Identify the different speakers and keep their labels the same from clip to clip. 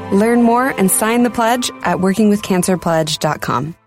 Speaker 1: Learn more and sign the pledge at workingwithcancerpledge.com.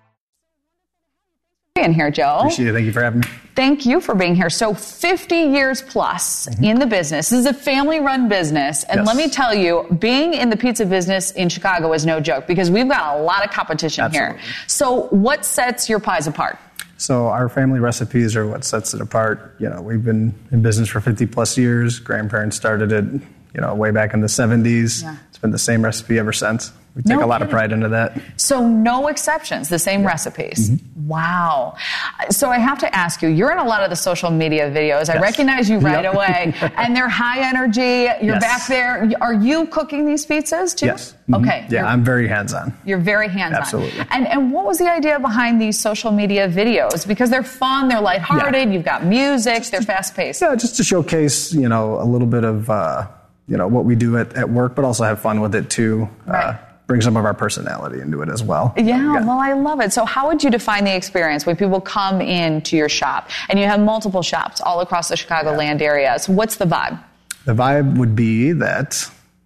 Speaker 2: Being here, Joe.
Speaker 3: Appreciate it. Thank you for having me.
Speaker 2: Thank you for being here. So 50 years plus in the business. This is a family-run business. And let me tell you, being in the pizza business in Chicago is no joke because we've got a lot of competition here. So what sets your pies apart?
Speaker 3: So our family recipes are what sets it apart. You know, we've been in business for 50 plus years. Grandparents started it, you know, way back in the 70s. Yeah. It's been the same recipe ever since. We take a lot of pride into that.
Speaker 2: So no exceptions, the same recipes. Wow. So I have to ask you, you're in a lot of the social media videos. I recognize you right away. And they're high energy. You're back there. Are you cooking these pizzas too?
Speaker 3: Yes.
Speaker 2: Okay.
Speaker 3: Yeah, I'm very hands-on.
Speaker 2: You're very hands-on.
Speaker 3: Absolutely.
Speaker 2: And what was the idea behind these social media videos? Because they're fun, they're lighthearted, you've got music, they're fast-paced.
Speaker 3: Yeah, just to showcase, you know, a little bit of, you know, what we do at work, but also have fun with it too. Bring some of our personality into it as well.
Speaker 2: Yeah, well, I love it. So how would you define the experience when people come into your shop? And you have multiple shops all across the Chicagoland area. So what's the vibe?
Speaker 3: The vibe would be that,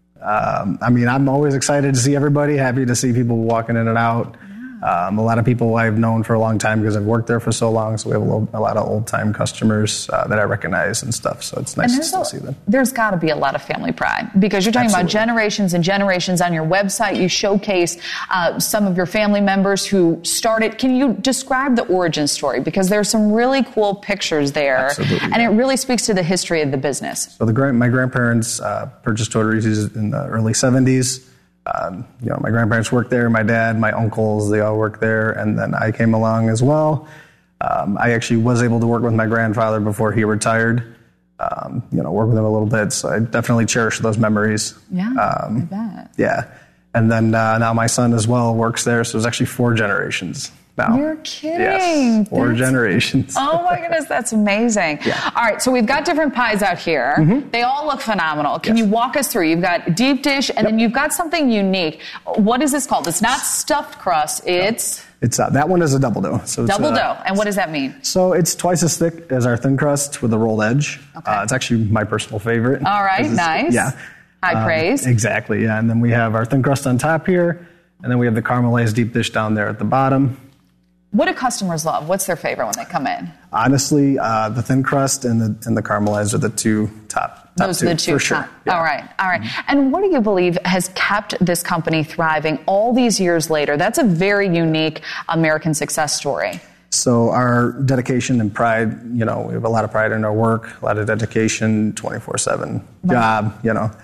Speaker 3: I mean, I'm always excited to see everybody, happy to see people walking in and out. A lot of people I've known for a long time because I've worked there for so long. So we have a lot of old-time customers that I recognize and stuff. So it's nice to still see them.
Speaker 2: There's got to be a lot of family pride because you're talking about generations and generations on your website. You showcase some of your family members who started. Can you describe the origin story? Because there's some really cool pictures there.
Speaker 3: Absolutely.
Speaker 2: And it really speaks to the history of the business.
Speaker 3: So my grandparents purchased Tortorisi's in the early 70s. You know, my grandparents worked there, my dad, my uncles, they all worked there, and then I came along as well. I actually was able to work with my grandfather before he retired, you know, work with him a little bit, so I definitely cherish those memories.
Speaker 2: Yeah, I bet.
Speaker 3: Yeah, and then now my son as well works there, so there's actually 4 generations now.
Speaker 2: You're kidding.
Speaker 3: Yes, 4 generations.
Speaker 2: Oh my goodness, that's amazing.
Speaker 3: Yeah.
Speaker 2: All right, so we've got different pies out here. They all look phenomenal. Can you walk us through? You've got deep dish, and then you've got something unique. What is this called? It's not stuffed crust. It's
Speaker 3: that one is a double dough. So it's
Speaker 2: double dough. And what does that mean?
Speaker 3: So it's twice as thick as our thin crust with a rolled edge. Okay. It's actually my personal favorite.
Speaker 2: All right, nice.
Speaker 3: Yeah.
Speaker 2: High praise.
Speaker 3: Exactly, yeah. And then we have our thin crust on top here, and then we have the caramelized deep dish down there at the bottom.
Speaker 2: What do customers love? What's their favorite when they come in?
Speaker 3: Honestly, the thin crust and the caramelized are the two top
Speaker 2: Those are the two
Speaker 3: for sure. Yeah.
Speaker 2: All right. And what do you believe has kept this company thriving all these years later? That's a very unique American success story.
Speaker 3: So our dedication and pride, you know, we have a lot of pride in our work, a lot of dedication, 24/7 job, you know.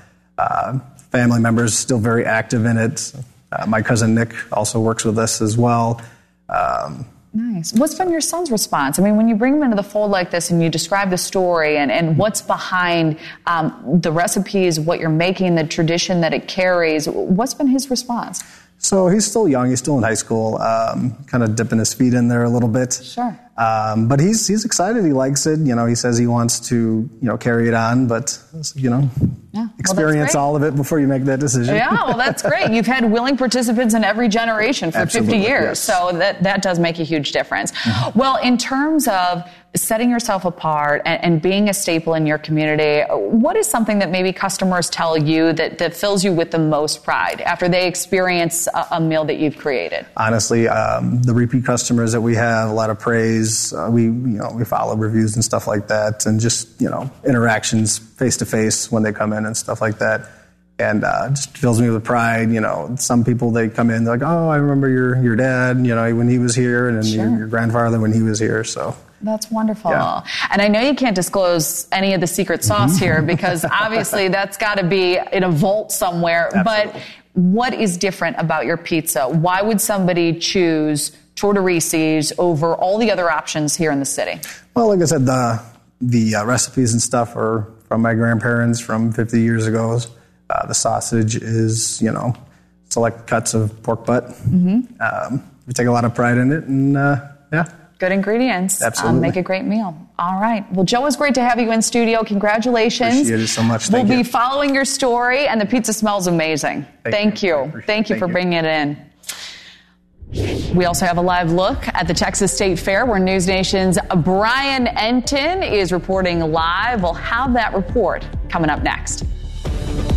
Speaker 3: Family members still very active in it. My cousin Nick also works with us as well.
Speaker 2: Nice. What's been your son's response? I mean, when you bring him into the fold like this and you describe the story and what's behind the recipes, what you're making, the tradition that it carries, what's been his response?
Speaker 3: So he's still young. He's still in high school, kind of dipping his feet in there a little bit.
Speaker 2: Sure.
Speaker 3: But he's excited. He likes it. You know, he says he wants to, you know, carry it on, but, you know, experience all of it before you make that decision.
Speaker 2: Yeah, well, that's great. You've had willing participants in every generation for 50 years. So that does make a huge difference. Well, in terms of setting yourself apart and being a staple in your community, what is something that maybe customers tell you that fills you with the most pride after they experience a meal that you've created?
Speaker 3: Honestly, the repeat customers that we have, a lot of praise. We follow reviews and stuff like that, and just, you know, interactions face to face when they come in and stuff like that. And just fills me with pride. You know, some people, they come in, they're like, oh, I remember your dad, you know, when he was here, and then your grandfather when he was here. So
Speaker 2: that's wonderful. Yeah. And I know you can't disclose any of the secret sauce here because obviously that's got to be in a vault somewhere.
Speaker 3: Absolutely.
Speaker 2: But what is different about your pizza? Why would somebody choose Tortorisi's over all the other options here in the city?
Speaker 3: Well, like I said, the recipes and stuff are from my grandparents from 50 years ago. The sausage is, you know, select cuts of pork butt. We take a lot of pride in it, and yeah.
Speaker 2: Good ingredients.
Speaker 3: Absolutely.
Speaker 2: Make a great meal. All right. Well, Joe, it's great to have you in studio. Congratulations.
Speaker 3: Appreciate it so much. Thank
Speaker 2: you.
Speaker 3: We'll
Speaker 2: be following your story, and the pizza smells amazing. Thank you. Thank you for bringing it in. We also have a live look at the Texas State Fair where News Nation's Brian Entin is reporting live. We'll have that report coming up next.